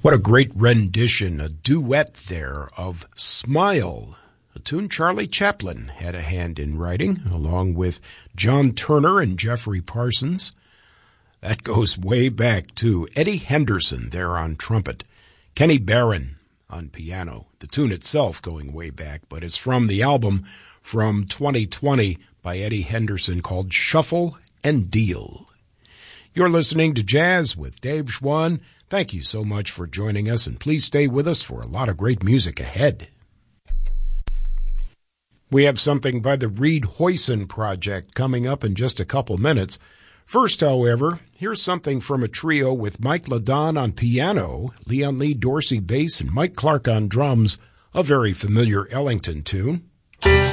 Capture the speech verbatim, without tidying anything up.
What a great rendition, a duet there of Smile, a tune Charlie Chaplin had a hand in writing, along with John Turner and Jeffrey Parsons. That goes way back to Eddie Henderson there on trumpet, Kenny Barron on piano. The tune itself going way back, but it's from the album from twenty twenty by Eddie Henderson called Shuffle and Deal. You're listening to Jazz with Dave Schwann. Thank you so much for joining us, and please stay with us for a lot of great music ahead. We have something by the Reed Hoyson Project coming up in just a couple minutes. First, however, here's something from a trio with Mike LaDon on piano, Leon Lee Dorsey bass, and Mike Clark on drums, a very familiar Ellington tune.